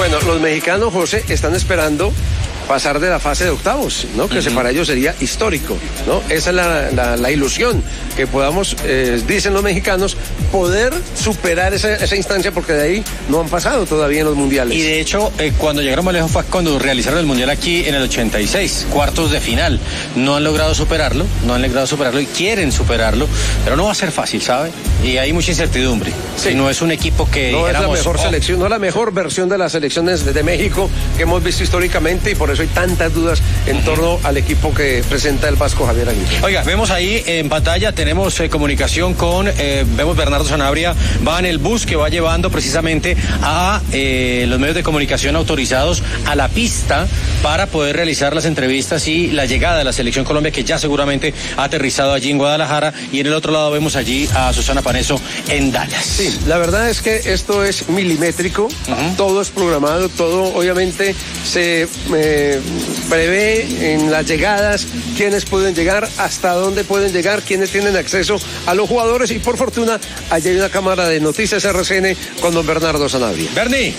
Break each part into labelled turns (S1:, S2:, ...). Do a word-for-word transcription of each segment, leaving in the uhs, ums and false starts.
S1: Bueno, los mexicanos, José, están esperando pasar de la fase de octavos, ¿no? Que uh-huh. para ellos sería histórico, ¿no? Esa es la, la, la ilusión, que podamos, eh, dicen los mexicanos, poder superar esa, esa instancia, porque de ahí no han pasado todavía en los mundiales.
S2: Y de hecho, eh, cuando llegaron más lejos fue cuando realizaron el mundial aquí en el ochenta y seis, cuartos de final. No han logrado superarlo, no han logrado superarlo y quieren superarlo, pero no va a ser fácil, ¿sabe? Y hay mucha incertidumbre. Sí. No es un equipo que
S1: no
S2: éramos,
S1: es la mejor
S2: oh,
S1: selección, no es la mejor versión de las selecciones de, de México que hemos visto históricamente, y por eso hay tantas dudas en uh-huh. torno al equipo que presenta el Vasco Javier Aguirre.
S2: Oiga, vemos ahí en pantalla, tenemos eh, comunicación con, eh, vemos Bernardo Sanabria, va en el bus que va llevando precisamente a eh, los medios de comunicación autorizados a la pista para poder realizar las entrevistas y la llegada de la Selección Colombia, que ya seguramente ha aterrizado allí en Guadalajara, y en el otro lado vemos allí a Susana Paneso en Dallas.
S1: Sí, la verdad es que esto es milimétrico, uh-huh. todo es programado, todo obviamente se eh, prevé en las llegadas, quiénes pueden llegar, hasta dónde pueden llegar, quiénes tienen acceso a los jugadores, y por fortuna allí hay una cámara de Noticias R C N con don Bernardo Sanabria.
S2: Bernie.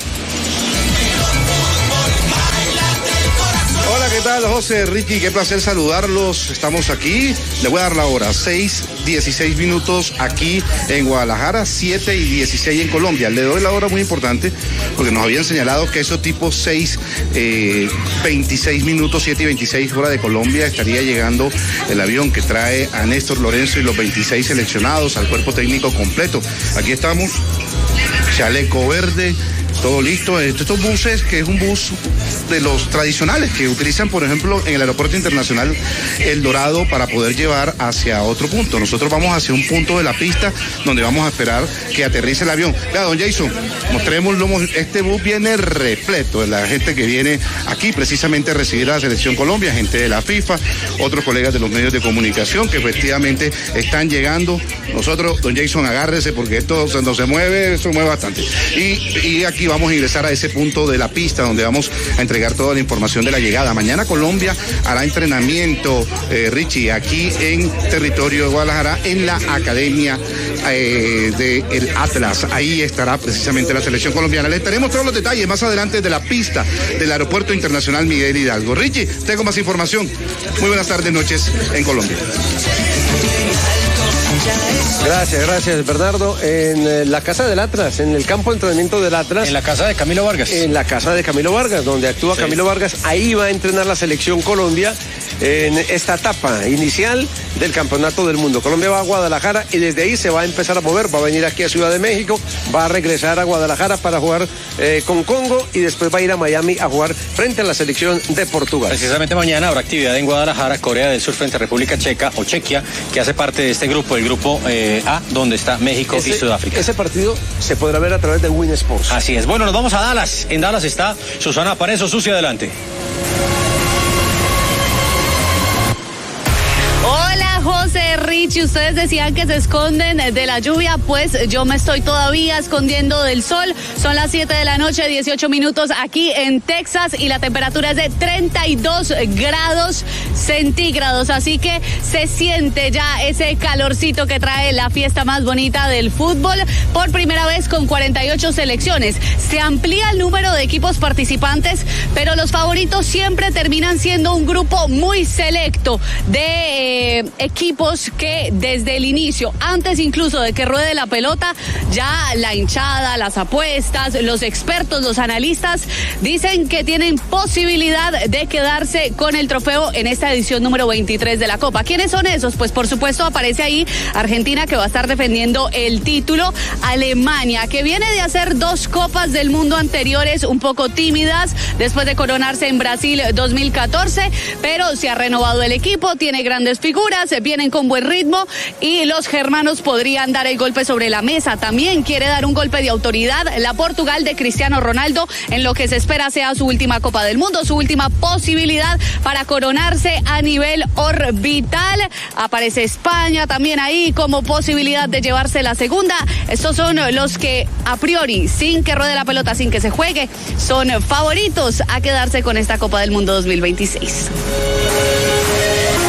S3: Hola, ¿qué tal, José, Ricky? Qué placer saludarlos. Estamos aquí, le voy a dar la hora, seis, dieciséis minutos aquí en Guadalajara, siete y dieciséis en Colombia. Le doy la hora muy importante porque nos habían señalado que esos tipos seis, eh, veintiséis minutos, siete y veintiséis hora de Colombia, estaría llegando el avión que trae a Néstor Lorenzo y los veintiséis seleccionados, al cuerpo técnico completo. Aquí estamos, chaleco verde, todo listo. Estos buses, que es un bus de los tradicionales que utilizan, por ejemplo, en el aeropuerto internacional El Dorado, para poder llevar hacia otro punto. Nosotros vamos hacia un punto de la pista donde vamos a esperar que aterrice el avión. Vea, don Jason, mostrémoslo. Este bus viene repleto de la gente que viene aquí precisamente a recibir a la Selección Colombia, gente de la FIFA, otros colegas de los medios de comunicación que efectivamente están llegando. Nosotros, don Jason, agárrese porque esto cuando se mueve, eso mueve bastante. Y, y aquí vamos a ingresar a ese punto de la pista donde vamos a entregar toda la información de la llegada. Mañana Colombia hará entrenamiento, eh, Richie, aquí en territorio de Guadalajara, en la Academia eh, del Atlas. Ahí estará precisamente la selección colombiana. Les tenemos todos los detalles más adelante de la pista del Aeropuerto Internacional Miguel Hidalgo. Richie, tengo más información. Muy buenas tardes, noches en Colombia.
S1: Gracias, gracias, Bernardo. En eh, la casa del Atlas, en el campo de entrenamiento del Atlas.
S2: En la casa de Camilo Vargas.
S1: En la casa de Camilo Vargas, donde actúa sí. Camilo Vargas. Ahí va a entrenar la Selección Colombia en esta etapa inicial del Campeonato del Mundo. Colombia va a Guadalajara y desde ahí se va a empezar a mover. Va a venir aquí a Ciudad de México, va a regresar a Guadalajara para jugar eh, con Congo, y después va a ir a Miami a jugar frente a la selección de Portugal.
S2: Precisamente mañana habrá actividad en Guadalajara, Corea del Sur frente a República Checa o Chequia, que hace parte de este grupo, el grupo eh, A, donde está México ese, y Sudáfrica.
S1: Ese partido se podrá ver a través de Win Sports.
S2: Así es. Bueno, nos vamos a Dallas. En Dallas está Susana Paneso. Susi, adelante.
S4: José, Richie, ustedes decían que se esconden de la lluvia, pues yo me estoy todavía escondiendo del sol. Son las siete de la noche, dieciocho minutos aquí en Texas, y la temperatura es de treinta y dos grados centígrados, así que se siente ya ese calorcito que trae la fiesta más bonita del fútbol, por primera vez con cuarenta y ocho selecciones. Se amplía el número de equipos participantes, pero los favoritos siempre terminan siendo un grupo muy selecto de eh, equipos que desde el inicio, antes incluso de que ruede la pelota, ya la hinchada, las apuestas, los expertos, los analistas dicen que tienen posibilidad de quedarse con el trofeo en esta edición número veintitrés de la Copa. ¿Quiénes son esos? Pues por supuesto aparece ahí Argentina, que va a estar defendiendo el título, Alemania, que viene de hacer dos Copas del Mundo anteriores un poco tímidas después de coronarse en Brasil dos mil catorce, pero se ha renovado el equipo, tiene grandes figuras, vienen con buen ritmo, y los germanos podrían dar el golpe sobre la mesa. También quiere dar un golpe de autoridad la Portugal de Cristiano Ronaldo en lo que se espera sea su última Copa del Mundo, su última posibilidad para coronarse a nivel orbital. Aparece España también ahí como posibilidad de llevarse la segunda. Estos son los que a priori, sin que ruede la pelota, sin que se juegue, son favoritos a quedarse con esta Copa del Mundo dos mil veintiséis.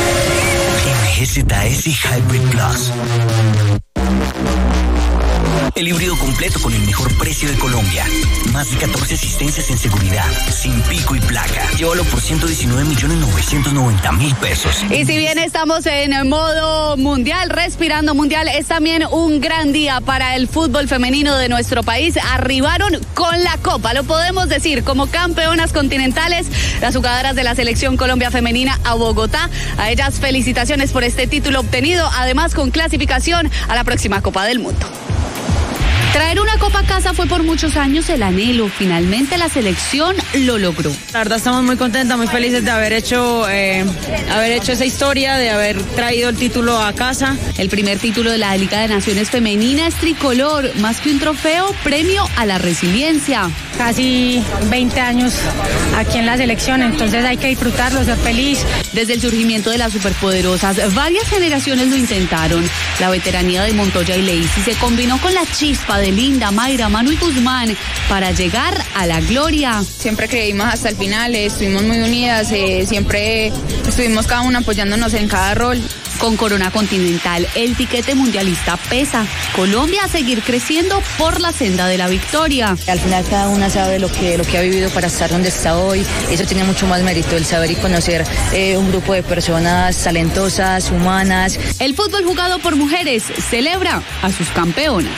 S5: G Z S Hybrid Plus. El híbrido completo con el mejor precio de Colombia. Más de catorce asistencias en seguridad, sin pico y placa. Llévalo por ciento diecinueve millones novecientos noventa mil pesos.
S4: Y si bien estamos en modo mundial, respirando mundial, es también un gran día para el fútbol femenino de nuestro país. Arribaron con la copa, lo podemos decir, como campeonas continentales, las jugadoras de la selección Colombia femenina a Bogotá. A ellas felicitaciones por este título obtenido, además con clasificación a la próxima Copa del Mundo. Traer una copa a casa fue por muchos años el anhelo. Finalmente la selección lo logró.
S6: La verdad estamos muy contentas, muy felices de haber hecho, eh, haber hecho esa historia, de haber traído el título a casa.
S4: El primer título de la Liga de Naciones Femenina es tricolor, más que un trofeo, premio a la resiliencia.
S7: Casi veinte años aquí en la selección, entonces hay que disfrutarlo, ser feliz.
S4: Desde el surgimiento de las superpoderosas, varias generaciones lo intentaron. La veteranía de Montoya y Lacey se combinó con la chispa de Linda, Mayra, Manu y Guzmán para llegar a la gloria.
S8: Siempre creímos hasta el final, eh, estuvimos muy unidas, eh, siempre estuvimos cada una apoyándonos en cada rol.
S4: Con Corona Continental, el tiquete mundialista pesa. Colombia a seguir creciendo por la senda de la victoria.
S9: Al final cada una sabe lo que, lo que ha vivido para estar donde está hoy. Eso tiene mucho más mérito, el saber y conocer eh, un grupo de personas talentosas, humanas.
S4: El fútbol jugado por mujeres celebra a sus campeonas.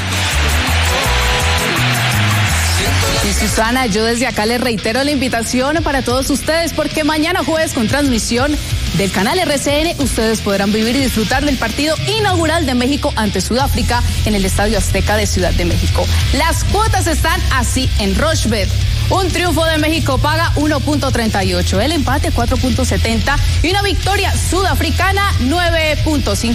S10: Y Susana, yo desde acá les reitero la invitación para todos ustedes, porque mañana jueves con transmisión del canal R C N ustedes podrán vivir y disfrutar del partido inaugural de México ante Sudáfrica en el Estadio Azteca de Ciudad de México. Las cuotas están así en Rochebet. Un triunfo de México paga uno punto treinta y ocho, el empate cuatro punto setenta y una victoria sudafricana nueve punto cinco.